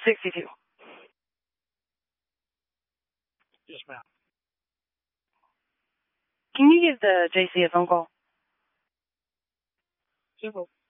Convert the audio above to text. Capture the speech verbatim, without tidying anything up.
sixty-two. Yes, ma'am. Can you give the J C a phone call? Simple.